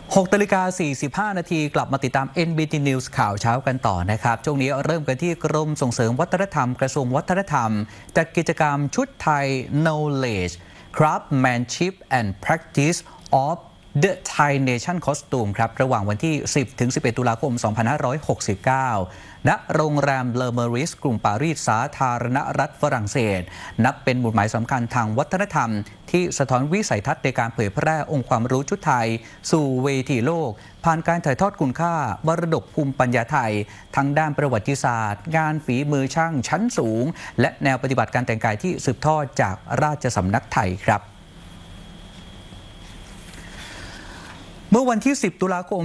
6:45 นาทีกลับมาติดตาม NBT News ข่าวเช้ากันต่อนะครับช่วงนี้เริ่มกันที่กรมส่งเสริมวัฒนธรรมกระทรวงวัฒนธรรมจัดกิจกรรมชุดไทย Knowledge Craftsmanship and Practice of The Thai Nation Costume ครับระหว่างวันที่ 10-11 ตุลาคม 2569 ณ โรงแรมเลอเมอริสกรุงปารีสสาธารณรัฐฝรั่งเศสนับเป็นหมุดหมายสำคัญทางวัฒนธรรมที่สะท้อนวิสัยทัศน์ในการเผยแพร่องค์ความรู้ชุดไทยสู่เวทีโลกผ่านการถ่ายทอดคุณค่ามรดกภูมิปัญญาไทยทั้งด้านประวัติศาสตร์งานฝีมือช่างชั้นสูงและแนวปฏิบัติการแต่งกายที่สืบทอดจากราชสำนักไทยครับเมื่อวันที่ 10 ตุลาคม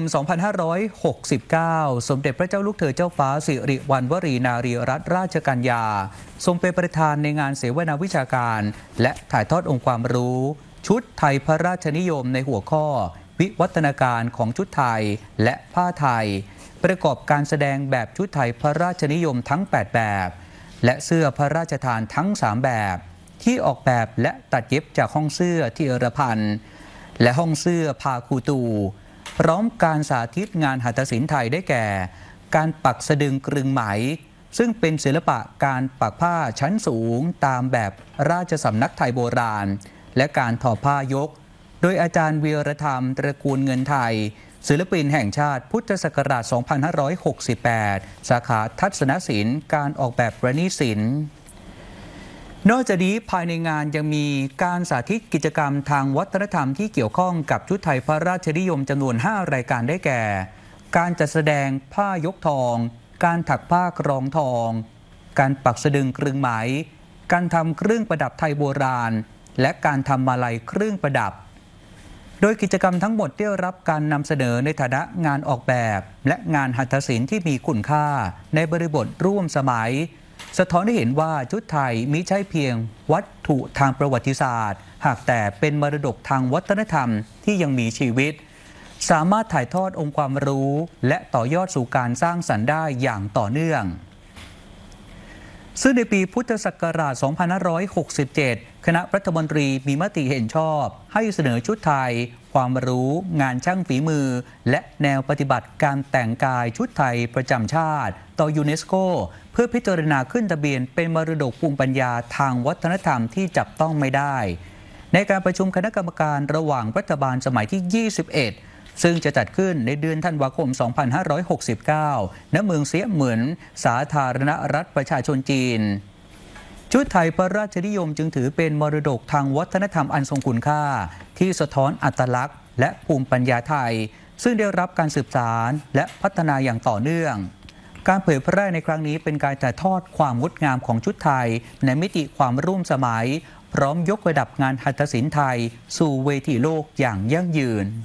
2569 สมเด็จพระเจ้าลูกเธอเจ้าฟ้าสิริวัณวรีนารีรัตนราชกัญญาทรงเป็นประธานในงานเสวนาวิชาการและถ่ายทอดองค์ความรู้ชุดไทยพระราชนิยมในหัวข้อวิวัฒนาการของชุดไทยและผ้าไทยประกอบการแสดงแบบชุดไทยพระราชนิยมทั้ง 8 แบบและเสื้อพระราชทานทั้ง 3 แบบที่ออกแบบและตัดเย็บจากห้องเสื้อธีรพันธ์และห้องเสื้อพาคูตูพร้อมการสาธิตงานหัตถศิลป์ไทยได้แก่การปักสะดึงกรึงไหมซึ่งเป็นศิลปะการปักผ้าชั้นสูงตามแบบราชสำนักไทยโบราณและการทอผ้ายกโดยอาจารย์วีรธรรมตระกูลเงินไทยศิลปินแห่งชาติพุทธศักราช 2568 สาขาทัศนศิลป์การออกแบบประณีตศิลป์นอกจากนี้ภายในงานยังมีการสาธิตกิจกรรมทางวัฒนธรรมที่เกี่ยวข้องกับชุดไทยพระราชนิยมจำนวน 5 รายการได้แก่การจัดแสดงผ้ายกทองการถักผ้ากรองทองการปักสะดึงกรึงไหมการทำเครื่องประดับไทยโบราณและการทำมาลัยเครื่องประดับโดยกิจกรรมทั้งหมดได้รับการนำเสนอในฐานะงานออกแบบและงานหัตถศิลป์ที่มีคุณค่าในบริบทร่วมสมัยสะท้อนให้เห็นว่าชุดไทยมิใช่เพียงวัตถุทางประวัติศาสตร์หากแต่เป็นมรดกทางวัฒนธรรมที่ยังมีชีวิตสามารถถ่ายทอดองค์ความรู้และต่อยอดสู่การสร้างสรรค์ได้อย่างต่อเนื่องซึ่งในปีพุทธศักราช 2567 คณะรัฐมนตรีมีมติเห็นชอบให้เสนอชุดไทยความรู้งานช่างฝีมือและแนวปฏิบัติการแต่งกายชุดไทยประจำชาติต่อยูเนสโกเพื่อพิจารณาขึ้นทะเบียนเป็นมรดกภูมิปัญญาทางวัฒนธรรมที่จับต้องไม่ได้ในการประชุมคณะกรรมการระหว่างรัฐบาลสมัยที่ 21 ซึ่งจะจัดขึ้นในเดือนธันวาคม 2569 ณ เมืองเสียเหมือนสาธารณรัฐประชาชนจีนชุดไทยพระราชนิยมจึงถือเป็นมรดกทางวัฒนธรรมอันทรงคุณค่าที่สะท้อนอัตลักษณ์และภูมิปัญญาไทยซึ่งได้รับการสืบสานและพัฒนาอย่างต่อเนื่องการเผยแพร่ในครั้งนี้เป็นการถ่ายทอดความงดงามของชุดไทยในมิติความร่วมสมัยพร้อมยกระดับงานหัตถศิลป์ไทยสู่เวทีโลกอย่างยั่งยืน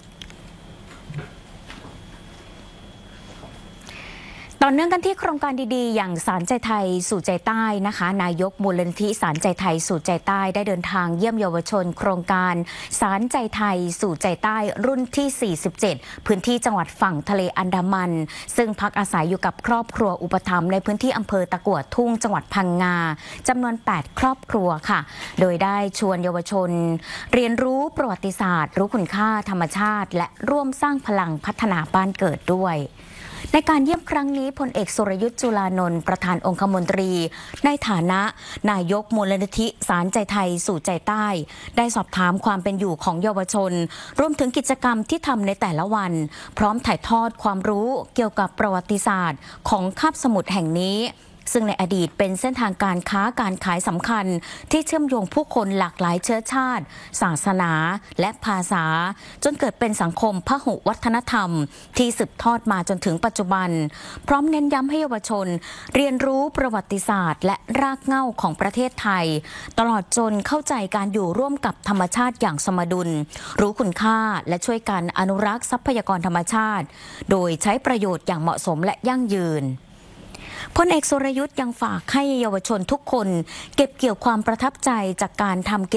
ต่อเนื่องกันที่โครงการดีๆอย่างสารใจไทยสู่ใจใต้นะคะนายกมูลนิธิสารใจไทยสู่ใจใต้ได้เดินทางเยี่ยมเยาวชนโครงการสารใจไทยสู่ใจใต้รุ่นที่ 47 พื้นที่จังหวัดฝั่งทะเลอันดามันซึ่งพักอาศัยอยู่กับครอบครัวอุปถัมภ์ในพื้นที่อำเภอตะกั่วทุ่งจังหวัดพังงาจำนวน 8 ครอบครัวค่ะโดยได้ชวนเยาวชนเรียนรู้ประวัติศาสตร์รู้คุณค่าธรรมชาติและร่วมสร้างพลังพัฒนาบ้านเกิดด้วยในการเยี่ยมครั้งนี้พลเอกสุรยุทธ์จุลานนท์ประธานองคมนตรีในฐานะนายกมูลนิธิสารใจไทยสู่ใจใต้ได้สอบถามความเป็นอยู่ของเยาวชนรวมถึงกิจกรรมที่ทำในแต่ละวันพร้อมถ่ายทอดความรู้เกี่ยวกับประวัติศาสตร์ของคาบสมุทรแห่งนี้ซึ่งในอดีตเป็นเส้นทางการค้าการขายสำคัญที่เชื่อมโยงผู้คนหลากหลายเชื้อชาติศาสนาและภาษาจนเกิดเป็นสังคมพหุวัฒนธรรมที่สืบทอดมาจนถึงปัจจุบันพร้อมเน้นย้ำให้เยาวชนเรียนรู้ประวัติศาสตร์และรากเหง้าของประเทศไทยตลอดจนเข้าใจการอยู่ร่วมกับธรรมชาติอย่างสมดุลรู้คุณค่าและช่วยกันอนุรักษ์ทรัพยากรธรรมชาติโดยใช้ประโยชน์อย่างเหมาะสมและยั่งยืนพลเอกสุรยุทธ์ยังฝากให้เยาวชนทุกคนเก็บเกี่ยวความประทับใจจากการทำ